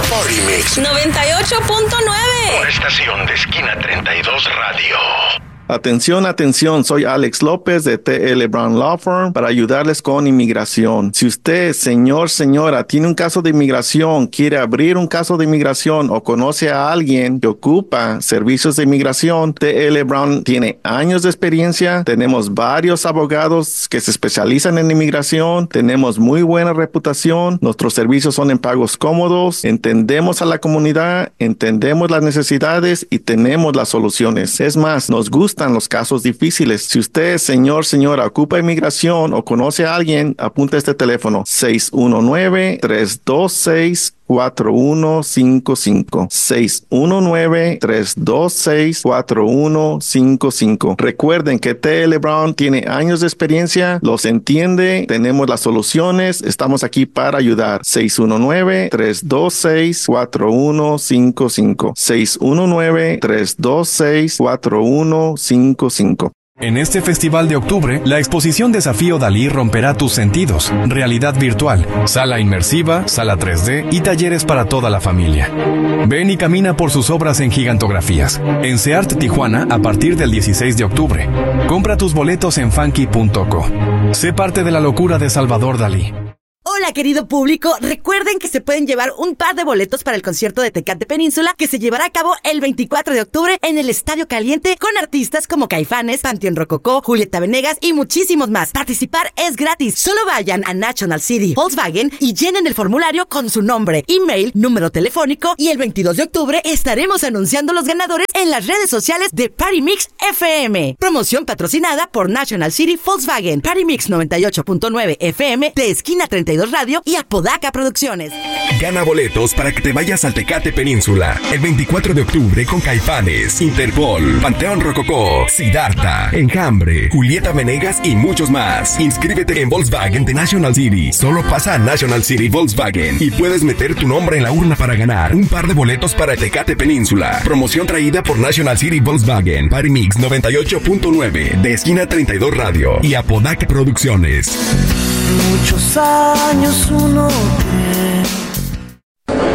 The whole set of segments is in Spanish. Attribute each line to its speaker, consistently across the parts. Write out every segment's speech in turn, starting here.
Speaker 1: Party Mix
Speaker 2: 98.9.
Speaker 1: Por estación de Esquina 32 Radio.
Speaker 3: Atención, atención, soy Alex López de T.L. Brown Law Firm para ayudarles con inmigración. Si usted, señor, señora, tiene un caso de inmigración, quiere abrir un caso de inmigración o conoce a alguien que ocupa servicios de inmigración, T.L. Brown tiene años de experiencia, tenemos varios abogados que se especializan en inmigración, tenemos muy buena reputación, nuestros servicios son en pagos cómodos, entendemos a la comunidad, entendemos las necesidades y tenemos las soluciones. Es más, nos gusta los casos difíciles. Si usted, señor, señora, ocupa inmigración o conoce a alguien, apunte este teléfono 619-326-4155. 619-326-4155. Recuerden que T.L. Brown tiene años de experiencia, los entiende, tenemos las soluciones, estamos aquí para ayudar. 619-326-4155. 619-326-4155.
Speaker 4: En este festival de octubre, la exposición Desafío Dalí romperá tus sentidos. Realidad virtual, sala inmersiva, sala 3D y talleres para toda la familia. Ven y camina por sus obras en gigantografías. En Seart Tijuana a partir del 16 de octubre. Compra tus boletos en funky.co. Sé parte de la locura de Salvador Dalí.
Speaker 5: Hola, querido público. Recuerden que se pueden llevar un par de boletos para el concierto de Tecate Península que se llevará a cabo el 24 de octubre en el Estadio Caliente con artistas como Caifanes, Panteón Rococó, Julieta Venegas y muchísimos más. Participar es gratis. Solo vayan a National City Volkswagen y llenen el formulario con su nombre, email, número telefónico y el 22 de octubre estaremos anunciando los ganadores en las redes sociales de Party Mix FM. Promoción patrocinada por National City Volkswagen, Party Mix 98.9 FM de Esquina 32 Radio y Apodaca Producciones.
Speaker 6: Gana boletos para que te vayas al Tecate Península el 24 de octubre con Caifanes, Interpol, Panteón Rococó, Siddhartha, Enjambre, Julieta Venegas y muchos más. Inscríbete en Volkswagen de National City. Solo pasa a National City Volkswagen y puedes meter tu nombre en la urna para ganar un par de boletos para el Tecate Península. Promoción traída por National City Volkswagen, Party Mix 98.9 de Esquina 32 Radio y Apodaca Producciones.
Speaker 7: Muchos años uno cree.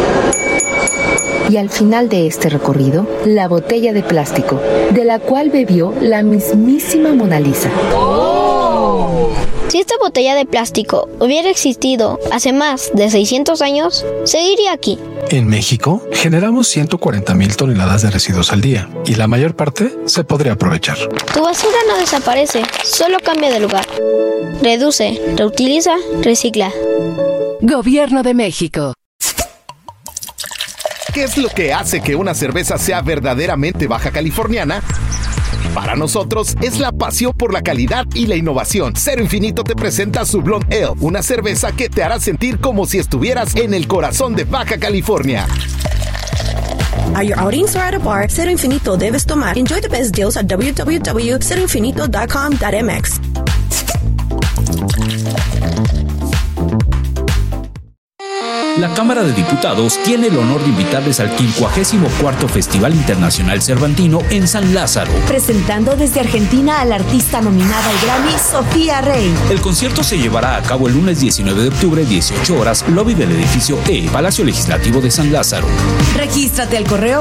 Speaker 8: Y al final de este recorrido, la botella de plástico, de la cual bebió la mismísima Mona Lisa.
Speaker 9: ¡Oh! Si esta botella de plástico hubiera existido hace más de 600 años, seguiría aquí.
Speaker 10: En México, generamos 140,000 toneladas de residuos al día y la mayor parte se podría aprovechar.
Speaker 9: Tu basura no desaparece, solo cambia de lugar. Reduce, reutiliza, recicla.
Speaker 11: Gobierno de México.
Speaker 12: ¿Qué es lo que hace que una cerveza sea verdaderamente baja californiana? Para nosotros es la pasión por la calidad y la innovación. Cero Infinito te presenta su Blonde Ale, una cerveza que te hará sentir como si estuvieras en el corazón de Baja California.
Speaker 13: Are you outings or at a bar? Cero Infinito debes tomar. Enjoy the best deals at www.ceroinfinito.com.mx.
Speaker 14: La Cámara de Diputados tiene el honor de invitarles al 54º Festival Internacional Cervantino en San Lázaro.
Speaker 15: Presentando desde Argentina a la artista nominada al Grammy, Sofía Rey.
Speaker 14: El concierto se llevará a cabo el lunes 19 de octubre, 18 horas, lobby del edificio E, Palacio Legislativo de San Lázaro.
Speaker 15: Regístrate al correo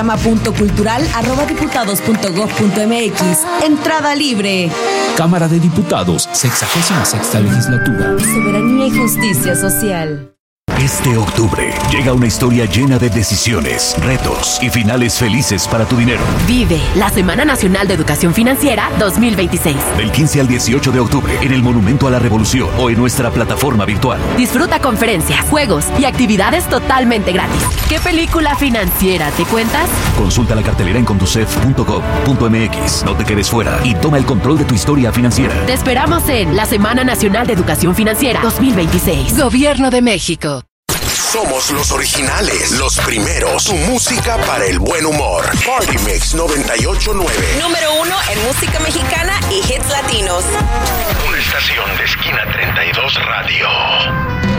Speaker 15: programa.cultural@diputados.gov.mx. Entrada libre.
Speaker 14: Cámara de Diputados, 66ª Legislatura.
Speaker 15: Soberanía y justicia social.
Speaker 16: Este octubre llega una historia llena de decisiones, retos y finales felices para tu dinero.
Speaker 11: Vive la Semana Nacional de Educación Financiera 2026.
Speaker 16: Del 15 al 18 de octubre en el Monumento a la Revolución o en nuestra plataforma virtual.
Speaker 11: Disfruta conferencias, juegos y actividades totalmente gratis. ¿Qué película financiera te cuentas?
Speaker 16: Consulta la cartelera en conducef.gov.mx. No te quedes fuera y toma el control de tu historia financiera.
Speaker 11: Te esperamos en la Semana Nacional de Educación Financiera 2026. Gobierno de México.
Speaker 1: Somos los originales, los primeros. Tu música para el buen humor. Party Mix 98.9.
Speaker 2: Número 1 en música mexicana y hits latinos.
Speaker 1: Una estación de Esquina 32 Radio.